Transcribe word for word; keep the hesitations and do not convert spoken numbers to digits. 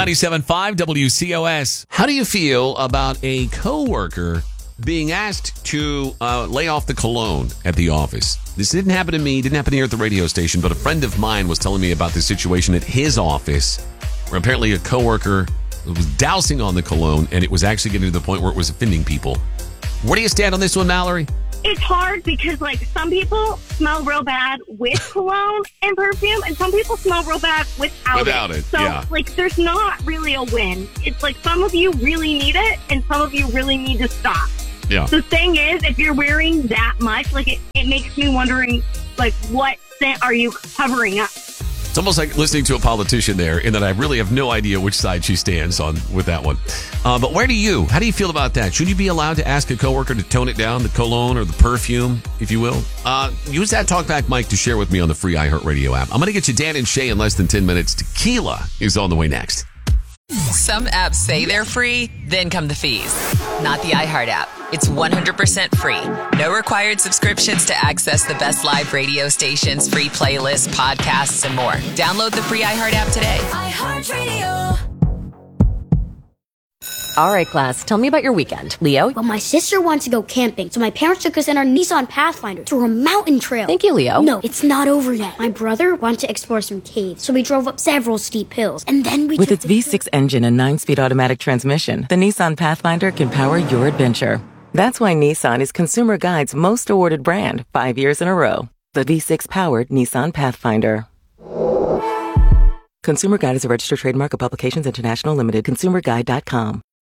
ninety-seven point five W C O S. How do you feel about a coworker being asked to uh, lay off the cologne at the office? This didn't happen to me, didn't happen here at the radio station, but a friend of mine was telling me about this situation at his office where apparently a coworker was dousing on the cologne and it was actually getting to the point where it was offending people. Where do you stand on this one, Mallory? It's hard because, like, some people smell real bad with cologne and perfume, and some people smell real bad without, Without it, it. So, yeah. like, there's not really a win. It's like some of you really need it, and some of you really need to stop. Yeah. The thing is, if you're wearing that much, like, it, it makes me wondering, like, what scent are you covering up? It's almost like listening to a politician there in that I really have no idea which side she stands on with that one. Uh, but where do you, how do you feel about that? Should you be allowed to ask a coworker to tone it down, the cologne or the perfume, if you will? Uh, use that talkback mic to share with me on the free iHeartRadio app. I'm going to get you Dan and Shay in less than ten minutes. Tequila is on the way next. Some apps say they're free, then come the fees. Not the iHeart app. It's one hundred percent free. No required subscriptions to access the best live radio stations, free playlists, podcasts, and more. Download the free iHeart app today. iHeartRadio. All right, class, tell me about your weekend. Leo? Well, my sister wanted to go camping, so my parents took us in our Nissan Pathfinder through a mountain trail. Thank you, Leo. No, it's not over yet. My brother wanted to explore some caves, so we drove up several steep hills, and then we With took its V six engine and nine-speed automatic transmission, the Nissan Pathfinder can power your adventure. That's why Nissan is Consumer Guide's most awarded brand five years in a row. The V six-powered Nissan Pathfinder. Consumer Guide is a registered trademark of Publications International Limited, consumer guide dot com.